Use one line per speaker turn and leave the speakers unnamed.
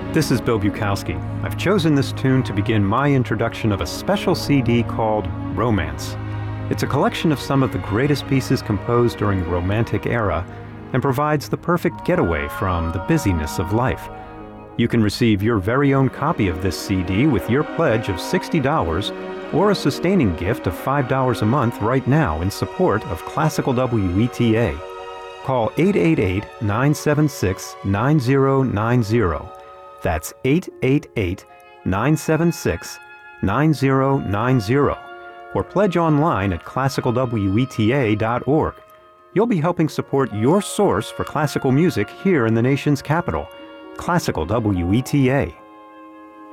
This is Bill Bukowski. I've chosen this tune to begin my introduction of a special CD called Romance. It's a collection of some of the greatest pieces composed during the Romantic era and provides the perfect getaway from the busyness of life. You can receive your very own copy of this CD with your pledge of $60 or a sustaining gift of $5 a month right now in support of Classical WETA. Call 888-976-9090. That's 888-976-9090. Or pledge online at classicalweta.org. You'll be helping support your source for classical music here in the nation's capital, Classical WETA.